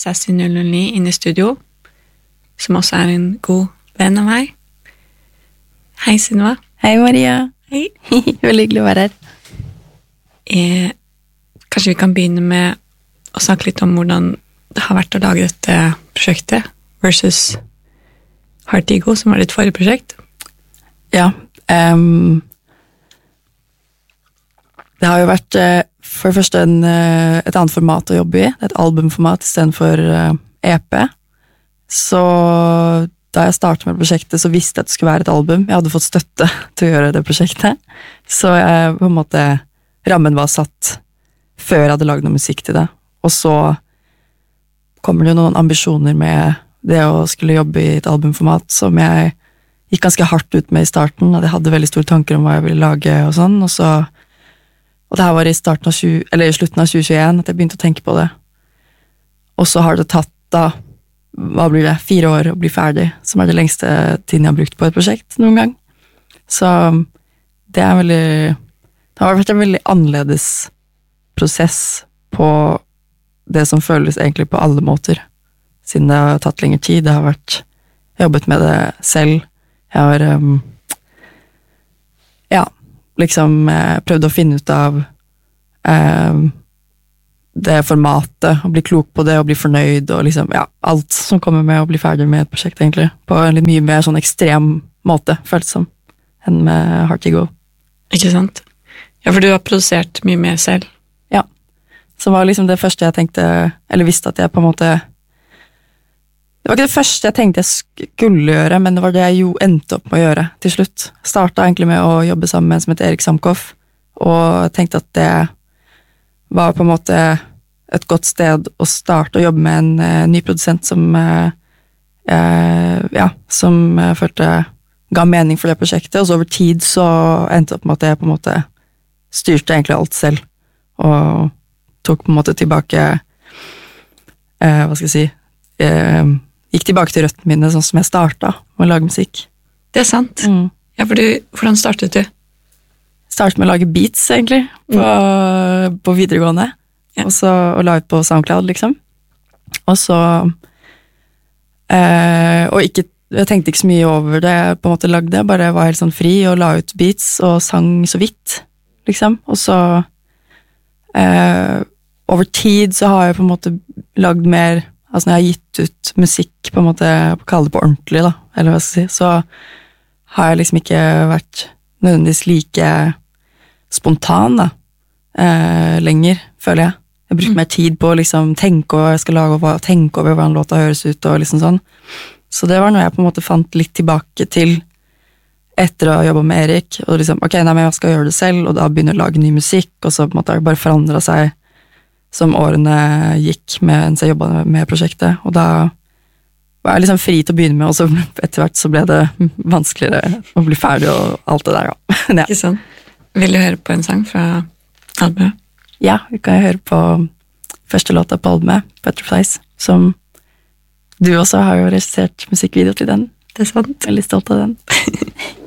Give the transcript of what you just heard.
Sassy 009 inne i studio, som også en god venn av meg. Hei, Sunniva. Hei, Maria. Hei. Veldig hyggelig å være her. Kanskje vi kan begynne med å snakke litt om hvordan det har vært å lage dette prosjektet versus Heart Ego, som var ditt forrige prosjekt. Ja, det har jo vært for det første et annet format å jobbe i, et albumformat i stedet for EP. Så da jeg startet med prosjektet, så visste jeg at det skulle være et album. Jeg hadde fått støtte til å gjøre det prosjektet. Så jeg, på en måte, rammen var satt før jeg hadde laget noe musikk til det. Og så kommer det jo noen ambisjoner med det å skulle jobbe i et albumformat, som jeg gikk ganske hardt ut med i starten, at jeg hadde veldig store tanker om hva jeg ville lage og sånn, og det her var i slutten av 2021 at jeg begynte å tenke på det. Og så har det tatt da, hva blir det, 4 år å bli ferdig, som det lengste tiden jeg har brukt på et prosjekt noen gang. Så det har vært en veldig annerledes prosess på det som føles egentlig på alle måter, siden det har tatt lengre tid. Jeg har jobbet med det selv. Jeg har prøvd å finne ut av det formatet, å bli klok på det, og bli fornøyd, og alt som kommer med å bli ferdig med et prosjekt, egentlig, på en litt mye mer sånn ekstrem måte, føltes som, enn med Heart Ego. Ikke sant? Ja, for du har produsert mye mer selv. Ja, som var det første jeg tenkte, eller visste at jeg på en måte. Det var ikke det første jeg tenkte jeg skulle gjøre, men det var det jeg jo endte opp med å gjøre til slutt. Jeg startet egentlig med å jobbe sammen med en som heter Erik Samkoff, og tenkte at det var på en måte et godt sted å starte å jobbe med en ny produsent som jeg følte ga mening for det prosjektet, og så over tid så endte opp med at jeg på en måte styrte egentlig alt selv, og tok på en måte tilbake, gikk tilbake til røttene mine, sånn som jeg startet med å lage musikk. Det er sant. Ja, for hvordan startet du? Startet med å lage beats, egentlig, på videregående, ja. Og la ut på SoundCloud, liksom. Og så, jeg tenkte ikke så mye over det jeg på en måte lagde, bare var helt sånn fri og la ut beats og sang så vidt, liksom. Og så, over tid så har jeg på en måte lagd mer. Altså når jeg har gitt ut musikk på en måte, kalle det på ordentlig da, eller hva skal jeg si, så har jeg ikke vært nødvendigvis like spontan da, lenger, føler jeg. Jeg har brukt mer tid på å tenke over hva jeg skal lage, og tenke over hvordan låta høres ut, og sånn. Så det var noe jeg på en måte fant litt tilbake til etter å ha jobbet med Erik, og men jeg skal gjøre det selv, og da begynner jeg å lage ny musikk, og så på en måte har det bare forandret seg som årene gikk mens jeg jobbet med prosjektet, og da var jeg fri til å begynne med, og så etter hvert så ble det vanskeligere å bli ferdig og alt det der. Ja. Ikke sant? Vil du høre på en sang fra albumet? Ja, vi kan høre på første låta på albumet, Butterflies, som du også har jo regissert musikkvideo til den. Det er sant. Veldig stolt av den.